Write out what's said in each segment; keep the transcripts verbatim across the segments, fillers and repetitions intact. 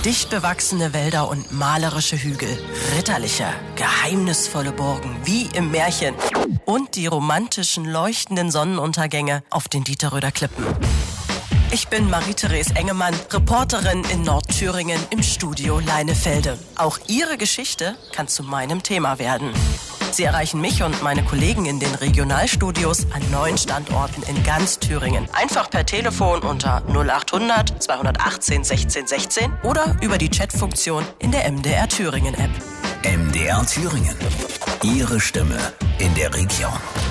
Dicht bewachsene Wälder und malerische Hügel, ritterliche, geheimnisvolle Burgen, wie im Märchen. Und die romantischen, leuchtenden Sonnenuntergänge auf den Dieterröder Klippen. Ich bin Marie-Therese Engemann, Reporterin in Nordthüringen im Studio Leinefelde. Auch Ihre Geschichte kann zu meinem Thema werden. Sie erreichen mich und meine Kollegen in den Regionalstudios an neun Standorten in ganz Thüringen. Einfach per Telefon unter null acht hundert zweihundertachtzehn sechzehn sechzehn oder über die Chatfunktion in der M D R Thüringen App. M D R Thüringen. Ihre Stimme in der Region.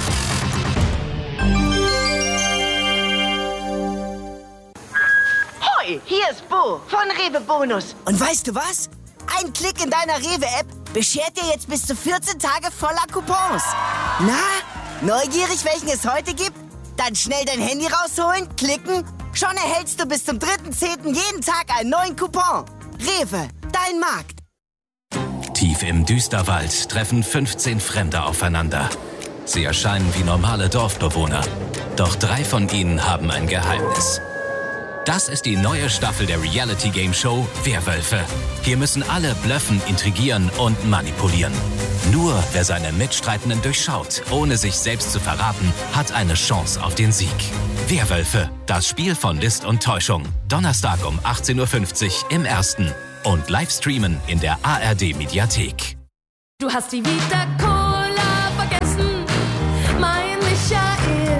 Hoi, hier ist Bo von Rewe Bonus. Und weißt du was? Ein Klick in deiner Rewe-App beschert dir jetzt bis zu vierzehn Tage voller Coupons. Na, neugierig, welchen es heute gibt? Dann schnell dein Handy rausholen, klicken. Schon erhältst du bis zum dritten zehnten jeden Tag einen neuen Coupon. Rewe, dein Markt. Tief im Düsterwald treffen fünfzehn Fremde aufeinander. Sie erscheinen wie normale Dorfbewohner. Doch drei von ihnen haben ein Geheimnis. Das ist die neue Staffel der Reality-Game-Show Werwölfe. Hier müssen alle blöffen, intrigieren und manipulieren. Nur wer seine Mitstreitenden durchschaut, ohne sich selbst zu verraten, hat eine Chance auf den Sieg. Werwölfe, das Spiel von List und Täuschung. Donnerstag um achtzehn Uhr fünfzig im Ersten. Und Livestreamen in der A R D-Mediathek. Du hast die Vita Cola vergessen, mein Michael.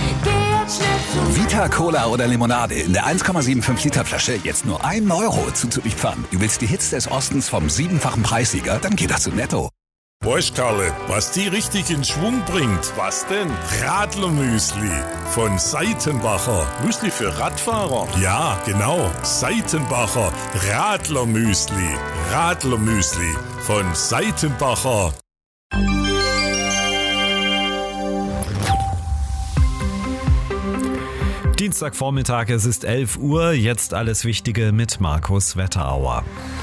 Vita Cola oder Limonade in der eins Komma fünfundsiebzig Liter Flasche jetzt nur ein Euro zuzuliefern. Du willst die Hits des Ostens vom siebenfachen Preissieger? Dann geht das zu Netto. Weißt Karle, was die richtig in Schwung bringt? Was denn? Radlermüsli von Seitenbacher. Müsli für Radfahrer? Ja, genau. Seitenbacher Radlermüsli. Radlermüsli von Seitenbacher. Dienstagvormittag, es ist elf Uhr, jetzt alles Wichtige mit Markus Wetterauer.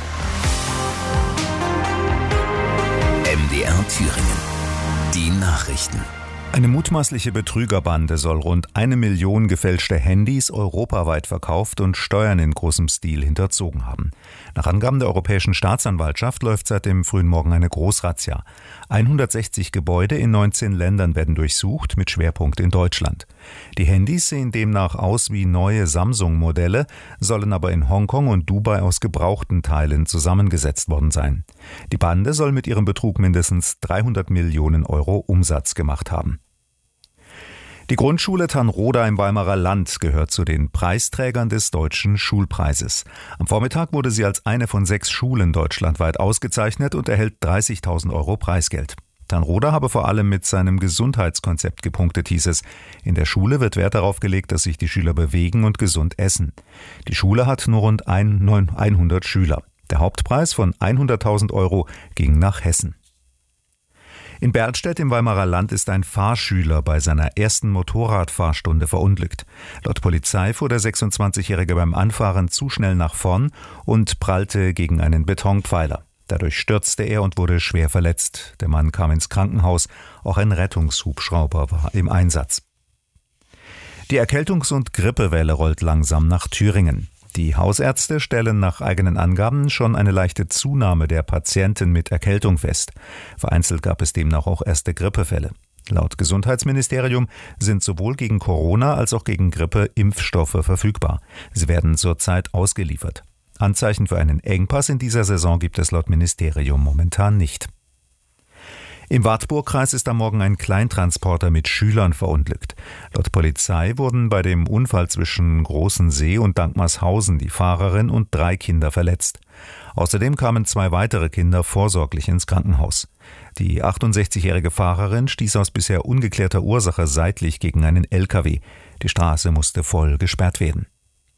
M D R Thüringen. Die Nachrichten. Eine mutmaßliche Betrügerbande soll rund eine Million gefälschte Handys europaweit verkauft und Steuern in großem Stil hinterzogen haben. Nach Angaben der Europäischen Staatsanwaltschaft läuft seit dem frühen Morgen eine Großrazzia. hundertsechzig Gebäude in neunzehn Ländern werden durchsucht, mit Schwerpunkt in Deutschland. Die Handys sehen demnach aus wie neue Samsung-Modelle, sollen aber in Hongkong und Dubai aus gebrauchten Teilen zusammengesetzt worden sein. Die Bande soll mit ihrem Betrug mindestens dreihundert Millionen Euro Umsatz gemacht haben. Die Grundschule Tanroda im Weimarer Land gehört zu den Preisträgern des Deutschen Schulpreises. Am Vormittag wurde sie als eine von sechs Schulen deutschlandweit ausgezeichnet und erhält dreißigtausend Euro Preisgeld. Tanroda habe vor allem mit seinem Gesundheitskonzept gepunktet, hieß es. In der Schule wird Wert darauf gelegt, dass sich die Schüler bewegen und gesund essen. Die Schule hat nur rund hundert Schüler. Der Hauptpreis von hunderttausend Euro ging nach Hessen. In Bernstedt im Weimarer Land ist ein Fahrschüler bei seiner ersten Motorradfahrstunde verunglückt. Laut Polizei fuhr der sechsundzwanzigjährige beim Anfahren zu schnell nach vorn und prallte gegen einen Betonpfeiler. Dadurch stürzte er und wurde schwer verletzt. Der Mann kam ins Krankenhaus. Auch ein Rettungshubschrauber war im Einsatz. Die Erkältungs- und Grippewelle rollt langsam nach Thüringen. Die Hausärzte stellen nach eigenen Angaben schon eine leichte Zunahme der Patienten mit Erkältung fest. Vereinzelt gab es demnach auch erste Grippefälle. Laut Gesundheitsministerium sind sowohl gegen Corona als auch gegen Grippe Impfstoffe verfügbar. Sie werden zurzeit ausgeliefert. Anzeichen für einen Engpass in dieser Saison gibt es laut Ministerium momentan nicht. Im Wartburgkreis ist am Morgen ein Kleintransporter mit Schülern verunglückt. Laut Polizei wurden bei dem Unfall zwischen Großensee und Dankmarshausen die Fahrerin und drei Kinder verletzt. Außerdem kamen zwei weitere Kinder vorsorglich ins Krankenhaus. Die achtundsechzigjährige Fahrerin stieß aus bisher ungeklärter Ursache seitlich gegen einen L K W. Die Straße musste voll gesperrt werden.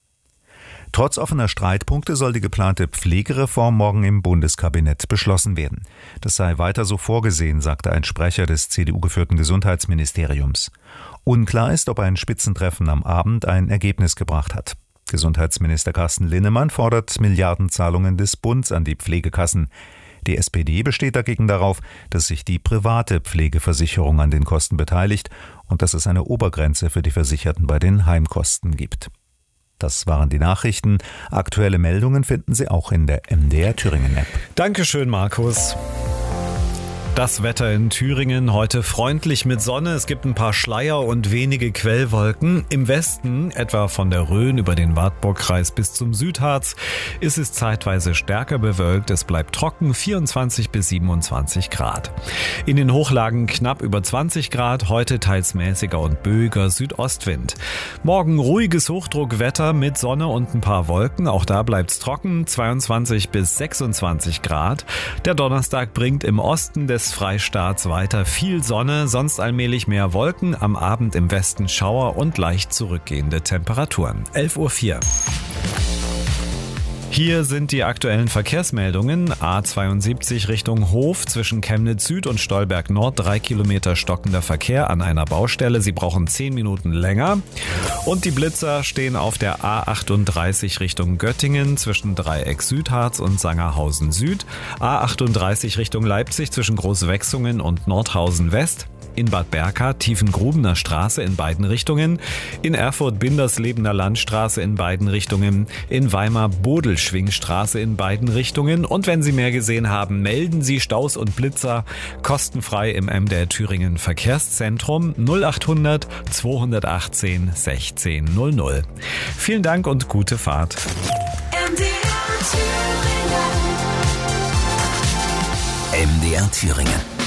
Trotz offener Streitpunkte soll die geplante Pflegereform morgen im Bundeskabinett beschlossen werden. Das sei weiter so vorgesehen, sagte ein Sprecher des C D U-geführten Gesundheitsministeriums. Unklar ist, ob ein Spitzentreffen am Abend ein Ergebnis gebracht hat. Gesundheitsminister Carsten Linnemann fordert Milliardenzahlungen des Bundes an die Pflegekassen. Die S P D besteht dagegen darauf, dass sich die private Pflegeversicherung an den Kosten beteiligt und dass es eine Obergrenze für die Versicherten bei den Heimkosten gibt. Das waren die Nachrichten. Aktuelle Meldungen finden Sie auch in der M D R Thüringen App. Dankeschön, Markus. Das Wetter in Thüringen heute freundlich mit Sonne. Es gibt ein paar Schleier und wenige Quellwolken. Im Westen, etwa von der Rhön über den Wartburgkreis bis zum Südharz, ist es zeitweise stärker bewölkt. Es bleibt trocken, vierundzwanzig bis siebenundzwanzig Grad. In den Hochlagen knapp über zwanzig Grad, heute teils mäßiger und böiger Südostwind. Morgen ruhiges Hochdruckwetter mit Sonne und ein paar Wolken. Auch da bleibt's trocken, zweiundzwanzig bis sechsundzwanzig Grad. Der Donnerstag bringt im Osten des Freistaats weiter viel Sonne, sonst allmählich mehr Wolken, am Abend im Westen Schauer und leicht zurückgehende Temperaturen. elf Uhr vier. Hier sind die aktuellen Verkehrsmeldungen. A zweiundsiebzig Richtung Hof zwischen Chemnitz Süd und Stolberg Nord. Drei Kilometer stockender Verkehr an einer Baustelle. Sie brauchen zehn Minuten länger. Und die Blitzer stehen auf der A achtunddreißig Richtung Göttingen zwischen Dreieck Südharz und Sangerhausen Süd. A achtunddreißig Richtung Leipzig zwischen Großwechsungen und Nordhausen West. In Bad Berka Tiefengrubener Straße in beiden Richtungen, in Erfurt Binderslebener Landstraße in beiden Richtungen, in Weimar Bodelschwingstraße in beiden Richtungen. Und wenn Sie mehr gesehen haben, melden Sie Staus und Blitzer kostenfrei im M D R Thüringen Verkehrszentrum null achthundert zweihundertachtzehn sechzehn null null. Vielen Dank und gute Fahrt. M D R Thüringen. M D R Thüringen.